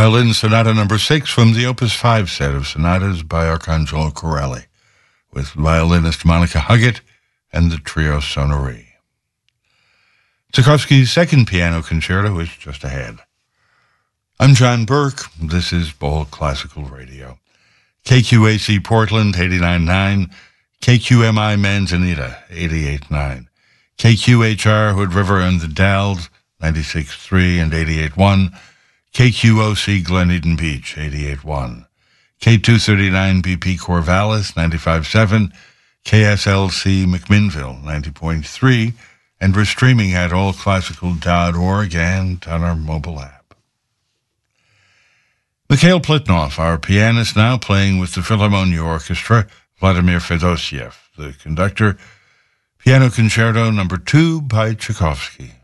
Violin Sonata Number 6 from the Opus 5 set of sonatas by Arcangelo Corelli, with violinist Monica Huggett and the Trio Sonore. Tchaikovsky's second piano concerto is just ahead. I'm John Burke. This is Bold Classical Radio. KQAC Portland, 89.9. KQMI Manzanita, 88.9. KQHR Hood River and the Dalles, 96.3 and 88.1. KQOC Glen Eden Beach, 88.1. K239 BP Corvallis, 95.7. KSLC McMinnville, 90.3. And we're streaming at allclassical.org and on our mobile app. Mikhail Plitnov, our pianist, now playing with the Philharmonia Orchestra, Vladimir Fedosiev, the conductor, Piano Concerto Number 2 by Tchaikovsky.